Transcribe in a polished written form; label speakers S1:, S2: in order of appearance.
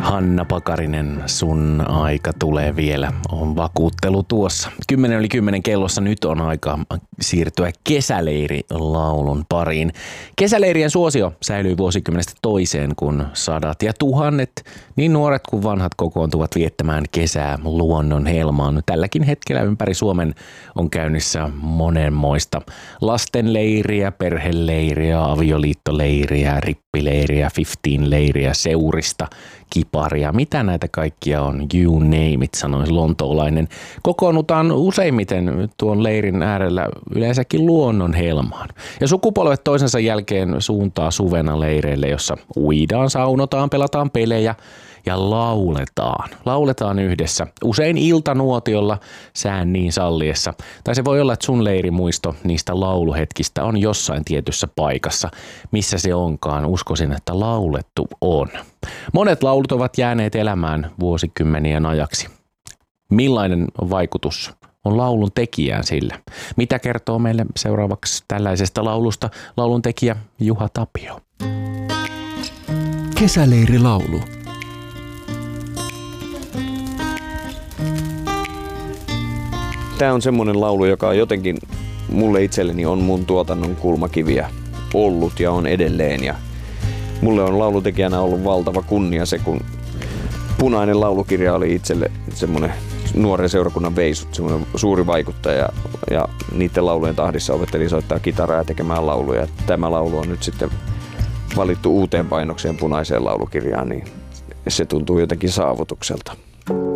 S1: Hanna Pakarinen, sun aika tulee vielä. On vakuuttelu tuossa. 10:10 kellossa nyt on aika siirtyä kesäleirilaulun pariin. Kesäleirien suosio säilyy vuosikymmenestä toiseen, kun sadat ja tuhannet, niin nuoret kuin vanhat, kokoontuvat viettämään kesää luonnon helmaan. Tälläkin hetkellä ympäri Suomen on käynnissä monenmoista lastenleiriä, perheleiriä, avioliittoleiriä, rippileiriä, 15-leiriä, seurista, kiparia. Mitä näitä kaikkia on? You name it, sanoisi lontoolainen. Kokoonnutaan useimmiten tuon leirin äärellä yleensäkin luonnon helmaan. Ja sukupolvet toisensa jälkeen suuntaa suvena leireille, jossa uidaan, saunotaan, pelataan pelejä ja lauletaan. Lauletaan yhdessä, usein iltanuotiolla sään niin salliessa. Tai se voi olla, että sun leirimuisto niistä lauluhetkistä on jossain tietyssä paikassa. Missä se onkaan, uskoisin, että laulettu on. Monet laulut ovat jääneet elämään vuosikymmenien ajaksi. Millainen vaikutus on laulun tekijään sillä? Mitä kertoo meille seuraavaksi tällaisesta laulusta laulun tekijä Juha Tapio?
S2: Kesäleirilaulu.
S3: Tämä on semmoinen laulu, joka on jotenkin mulle itselleni on mun tuotannon kulmakiviä ollut ja on edelleen. Ja mulle on laulutekijänä ollut valtava kunnia se, kun Punainen laulukirja oli itselle semmoinen nuoren seurakunnan veisut, semmoinen suuri vaikuttaja ja niiden laulujen tahdissa opetteli soittaa kitaraa ja tekemään lauluja. Tämä laulu on nyt sitten valittu uuteen painokseen Punaiseen laulukirjaan, niin se tuntuu jotenkin saavutukselta.